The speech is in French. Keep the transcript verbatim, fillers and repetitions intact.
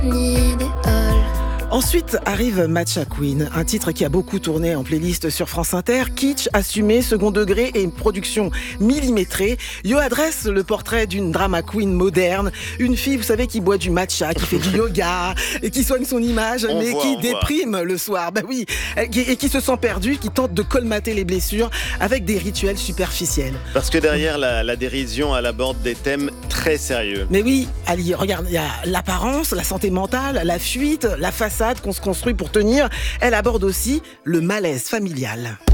Ensuite arrive Matcha Queen, un titre qui a beaucoup tourné en playlist sur France Inter. Kitsch, assumé, second degré et une production millimétrée. Yo adresse le portrait d'une drama queen moderne. Une fille, vous savez, qui boit du matcha, qui fait du yoga et qui soigne son image, on mais voit, qui on déprime voit. le soir. Bah oui, et qui, et qui se sent perdue, qui tente de colmater les blessures avec des rituels superficiels. Parce que derrière la, la dérision, elle aborde des thèmes très sérieux. Mais oui, Ali, regarde, il y a l'apparence, la santé mentale, la fuite, la façade qu'on se construit pour tenir. Elle aborde aussi le malaise familial.